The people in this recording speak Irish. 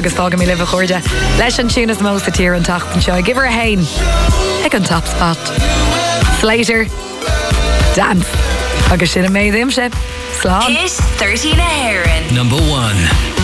agus fága mí libh chuirde. Leis an túnas mó sa tír an tachtan seo. Give her a hain. Ag an top spot. Slater. Dance. Agus sin a méid imse. Slán. Hit 30 na Heron. Number 1.